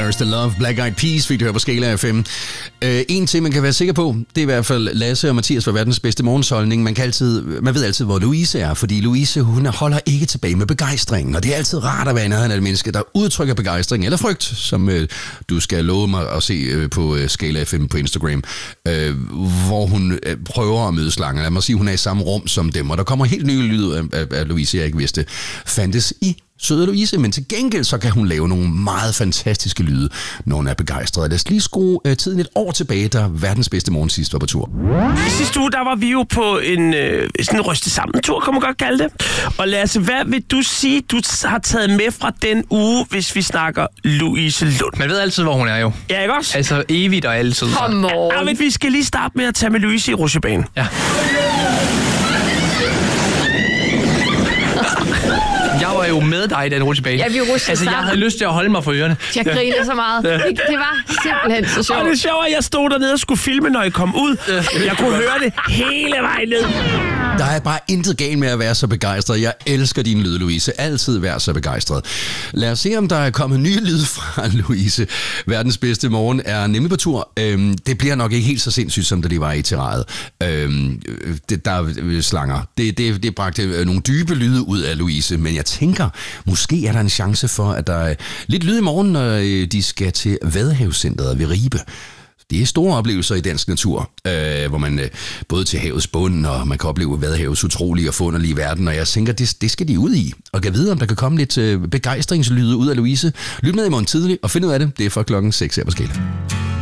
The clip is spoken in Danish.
Where's the Love? Black Eyed Peas fik du her på Skala FM. En ting, man kan være sikker på, det er i hvert fald Lasse og Mathias for verdens bedste morgensholdning. Man ved altid, hvor Louise er, fordi Louise, hun holder ikke tilbage med begejstringen. Og det er altid rart at være i nærheden af et menneske, der udtrykker begejstring eller frygt, som du skal love mig at se på Skala FM på Instagram, hvor hun prøver at møde slanger. Lad mig sige, hun er i samme rum som dem, og der kommer helt nye lyd af Louise, jeg ikke vidste, fandtes i søde Louise, men til gengæld så kan hun lave nogle meget fantastiske lyde, når hun er begejstret. Lad os lige skrue tiden et år tilbage, da verdens bedste morgen sidst var på tur. Sidste uge, der var vi jo på en sådan en ryste sammen tur, kan man godt kalde det. Og Lasse, hvad vil du sige, du har taget med fra den uge, hvis vi snakker Louise Lund? Man ved altid, hvor hun er jo. Ja, ikke også? Altså evigt og altid. Come on. Ja, men vi skal lige starte med at tage med Louise i rutsjebanen. Ja. Jeg var jo med dig i den rutsjebane. Ja, vi rutsjede Altså, jeg sammen. havde lyst til at holde mig for ørerne. Jeg griner så meget. Det var simpelthen så sjovt. Og det sjove er, at jeg stod dernede og skulle filme, når I kom ud. Jeg kunne høre det hele vejen ned. Der er bare intet galt med at være så begejstret. Jeg elsker din lyd, Louise. Altid være så begejstret. Lad os se, om der er kommet nye lyd fra Louise. Verdens bedste morgen er nemlig på tur. Det bliver nok ikke helt så sindssygt, som det var i terræet. Der er slanger. Det bragte nogle dybe lyde ud af Louise, men jeg tænker, måske er der en chance for, at der er lidt lyd i morgen, når de skal til Vadehavscentret ved Ribe. Det er store oplevelser i dansk natur, hvor man både til havets bund, og man kan opleve Vadehavets utrolige og forunderlige verden, og jeg tænker, det skal de ud i. Og kan vide, om der kan komme lidt begejstringslyde ud af Louise. Lyt med i morgen tidlig og find ud af det. Det er fra klokken 6 her på Skala.